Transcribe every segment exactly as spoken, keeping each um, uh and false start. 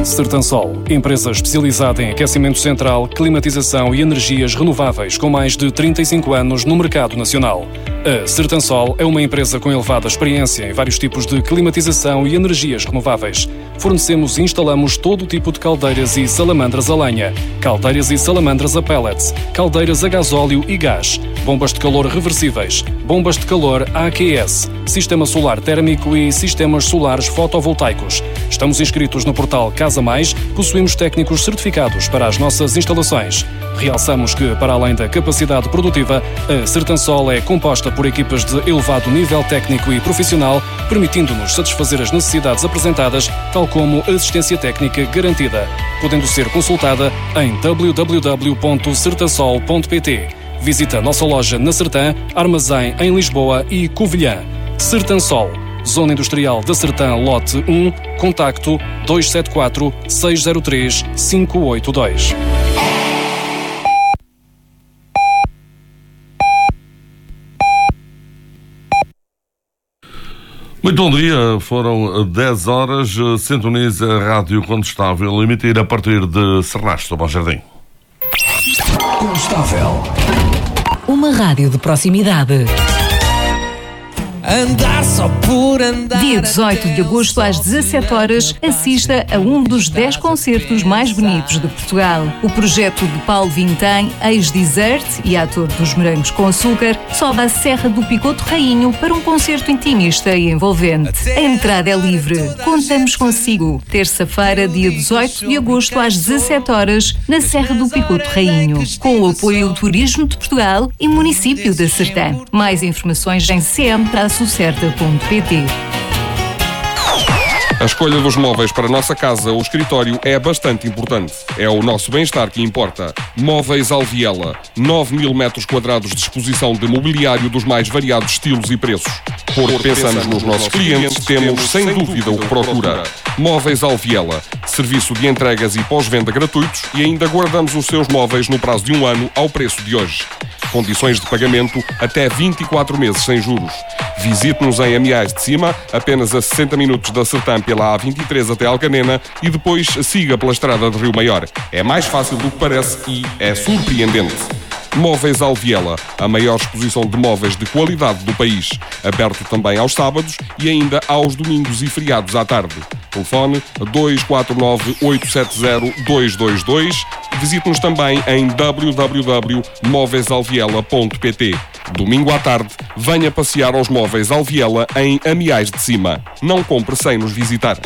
Sertansol, empresa especializada em aquecimento central, climatização e energias renováveis com mais de trinta e cinco anos no mercado nacional. A Sertansol é uma empresa com elevada experiência em vários tipos de climatização e energias renováveis. Fornecemos e instalamos todo o tipo de caldeiras e salamandras a lenha, caldeiras e salamandras a pellets, caldeiras a gasóleo e gás, bombas de calor reversíveis, bombas de calor A Q S, sistema solar térmico e sistemas solares fotovoltaicos. Estamos inscritos no portal Casa Mais, possuímos técnicos certificados para as nossas instalações. Realçamos que, para além da capacidade produtiva, a Sertansol é composta por equipas de elevado nível técnico e profissional, permitindo-nos satisfazer as necessidades apresentadas, tal como assistência técnica garantida, podendo ser consultada em w w w ponto sertansol ponto p t. Visita a nossa loja na Sertã, Armazém em Lisboa e Covilhã. Sertansol, Zona Industrial da Sertã, lote um, contacto dois sete quatro, seis zero três, cinco oito dois. Muito bom dia, foram dez horas, sintoniza a Rádio Condestável, emitir a partir de Serrasto, Bom Jardim. Condestável. Uma rádio de proximidade. Andar só por andar. Dia dezoito de agosto, às dezassete horas, assista a um dos dez concertos mais bonitos de Portugal. O projeto de Paulo Vintém, ex-Desert e ator dos Morangos com Açúcar, sobe à Serra do Picoto Rainho para um concerto intimista e envolvente. A entrada é livre. Contamos consigo. Terça-feira, dia dezoito de agosto, às dezassete horas, na Serra do Picoto Rainho, com o apoio do Turismo de Portugal e Município da Sertã. Mais informações em c m traço certa ponto p t. A escolha dos móveis para a nossa casa ou escritório é bastante importante. É o nosso bem-estar que importa. Móveis Alviela. nove mil metros quadrados de exposição de mobiliário dos mais variados estilos e preços. Porque pensamos nos nossos clientes, temos sem dúvida o que procura. Móveis Alviela. Serviço de entregas e pós-venda gratuitos e ainda guardamos os seus móveis no prazo de um ano ao preço de hoje. Condições de pagamento até vinte e quatro meses sem juros. Visite-nos em Amiais de Cima, apenas a sessenta minutos da Sertã pela A vinte e três até Alcanena e depois siga pela estrada de Rio Maior. É mais fácil do que parece e é surpreendente. Móveis Alviela, a maior exposição de móveis de qualidade do país. Aberto também aos sábados e ainda aos domingos e feriados à tarde. Telefone dois quatro nove, oito sete zero, dois dois dois. Visite-nos também em w w w ponto móveis alviela ponto p t. Domingo à tarde, venha passear aos Móveis Alviela em Amiais de Cima. Não compre sem nos visitar.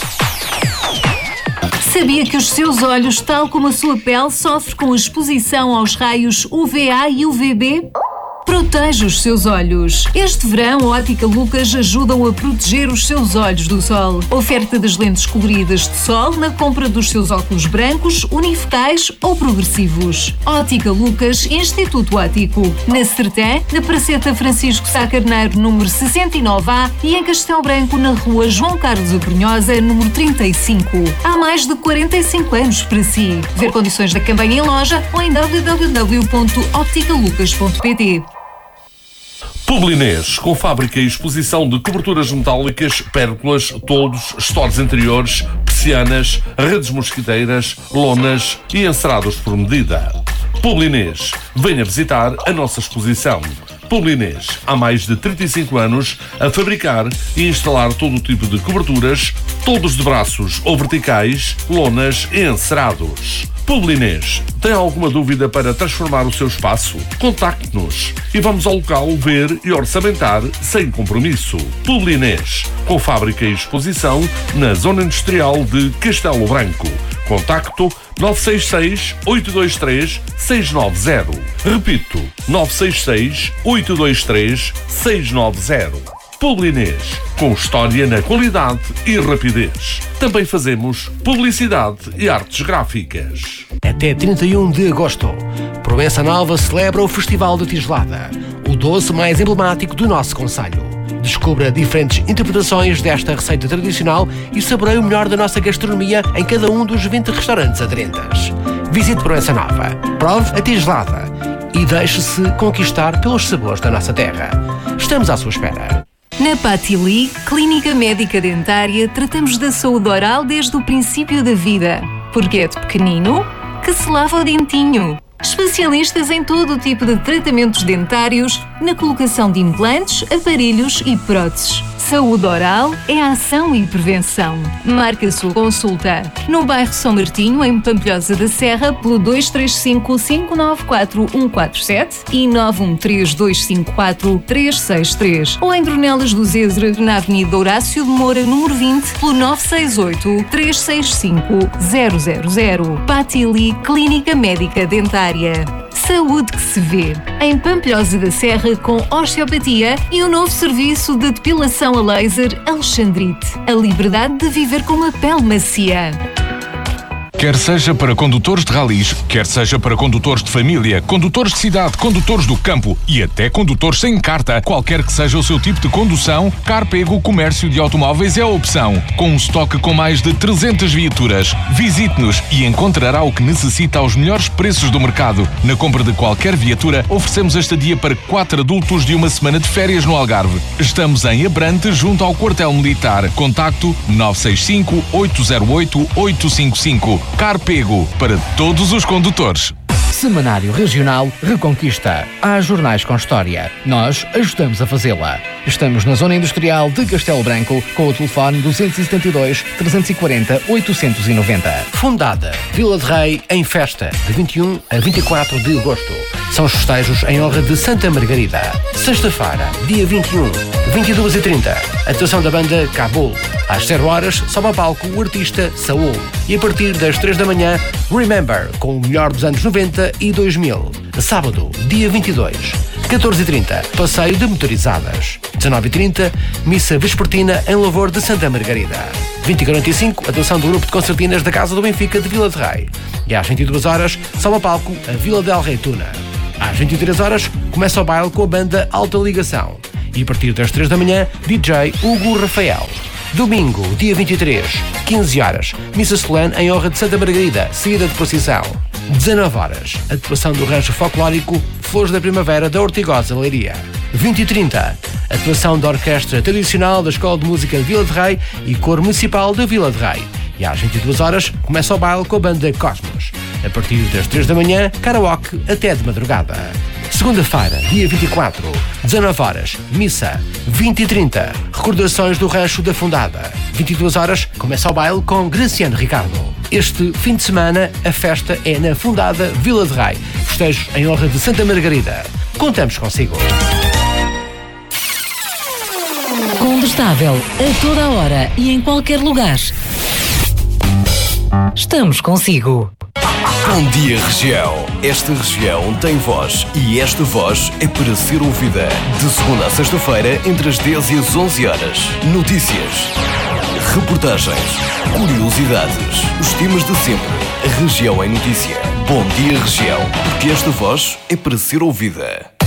Sabia que os seus olhos, tal como a sua pele, sofrem com a exposição aos raios U V A e U V B? Proteja os seus olhos. Este verão, a Ótica Lucas ajuda-o a proteger os seus olhos do sol. Oferta das lentes coloridas de sol na compra dos seus óculos brancos, unifocais ou progressivos. Ótica Lucas, Instituto Óptico. Na Sertã, na Praceta Francisco Sá Carneiro, número sessenta e nove A e em Castelo Branco, na rua João Carlos Abrunhosa, número trinta e cinco. Há mais de quarenta e cinco anos para si. Ver condições da campanha em loja ou em w w w ponto óptica lucas ponto p t. Publinês, com fábrica e exposição de coberturas metálicas, pérgolas, toldos, estores interiores, persianas, redes mosquiteiras, lonas e encerados por medida. Publinês, venha visitar a nossa exposição. Publinês, há mais de trinta e cinco anos, a fabricar e instalar todo o tipo de coberturas, toldos de braços ou verticais, lonas e encerados. Publinês, tem alguma dúvida para transformar o seu espaço? Contacte-nos e vamos ao local ver e orçamentar sem compromisso. Publinês, com fábrica e exposição na Zona Industrial de Castelo Branco. Contacto nove seis seis, oito dois três, seis nove zero. Repito, nove seis seis, oito dois três, seis nove zero. Publinês, com história na qualidade e rapidez. Também fazemos publicidade e artes gráficas. Até trinta e um de agosto, Proença Nova celebra o Festival da Tigelada, o doce mais emblemático do nosso concelho. Descubra diferentes interpretações desta receita tradicional e saboreie o melhor da nossa gastronomia em cada um dos vinte restaurantes aderentes. Visite Proença Nova, prove a tigelada e deixe-se conquistar pelos sabores da nossa terra. Estamos à sua espera. Na Patili, Clínica Médica Dentária, tratamos da saúde oral desde o princípio da vida. Porque é de pequenino que se lava o dentinho. Especialistas em todo o tipo de tratamentos dentários, na colocação de implantes, aparelhos e próteses. Saúde oral é ação e prevenção. Marque a sua consulta no bairro São Martinho, em Pampilhosa da Serra, pelo dois três cinco, cinco nove quatro, um quatro sete e nove um três, dois cinco quatro, três seis três, ou em Dornelas do Zezer, na Avenida Horácio de Moura, número vinte, pelo nove seis oito, três seis cinco, zero zero zero. Patili, Clínica Médica Dentária. Saúde que se vê. Em Pampilhosa da Serra, com osteopatia e o novo serviço de depilação a laser Alexandrite. A liberdade de viver com uma pele macia. Quer seja para condutores de ralis, quer seja para condutores de família, condutores de cidade, condutores do campo e até condutores sem carta, qualquer que seja o seu tipo de condução, Carpego Comércio de Automóveis é a opção. Com um estoque com mais de trezentas viaturas. Visite-nos e encontrará o que necessita aos melhores preços do mercado. Na compra de qualquer viatura, oferecemos a estadia para quatro adultos de uma semana de férias no Algarve. Estamos em Abrante, junto ao Quartel Militar. Contacto nove seis cinco, oito zero oito, oito cinco cinco. Carpego, para todos os condutores. Semanário Regional Reconquista. Há jornais com história. Nós ajudamos a fazê-la. Estamos na Zona Industrial de Castelo Branco, com o telefone duzentos e setenta e dois, trezentos e quarenta, oitocentos e noventa. Fundada Vila de Rei em festa, de vinte e um a vinte e quatro de agosto. São os festejos em honra de Santa Margarida. Sexta-feira, dia vinte e um, vinte e duas e trinta. Atuação da banda Cabul. Às zero horas, sobe ao palco o artista Saúl. E a partir das três da manhã, Remember, com o melhor dos anos noventa e dois mil. Sábado, dia vinte e dois, catorze e trinta, passeio de motorizadas. dezanove e trinta, missa vespertina em louvor de Santa Margarida. vinte e quarenta e cinco, atuação do grupo de concertinas da Casa do Benfica de Vila de Rei. E às vinte e duas horas, sobe ao palco a Vila del Rei Tuna. Às vinte e três horas, começa o baile com a banda Alta Ligação. E a partir das três da manhã, D J Hugo Rafael. Domingo, dia vinte e três, quinze horas, missa solene em honra de Santa Margarida, seguida de procissão. dezanove horas, atuação do rancho folclórico Flores da Primavera da Ortigosa Leiria. vinte e trinta, atuação da Orquestra Tradicional da Escola de Música de Vila de Rei e Coro Municipal da Vila de Rei. E às vinte e duas horas, começa o baile com a banda Cosmos. A partir das três da manhã, karaoke até de madrugada. Segunda-feira, dia vinte e quatro, dezanove horas, missa. vinte e trinta, recordações do rancho da Fundada. vinte e duas horas, começa o baile com Graciano Ricardo. Este fim de semana, a festa é na Fundada Vila de Rei. Festejos em honra de Santa Margarida. Contamos consigo. Combustável a toda a hora e em qualquer lugar. Estamos consigo. Bom dia, região. Esta região tem voz e esta voz é para ser ouvida. De segunda a sexta-feira, entre as dez e as onze horas. Notícias, reportagens, curiosidades, os temas de sempre. A região é notícia. Bom dia, região, porque esta voz é para ser ouvida.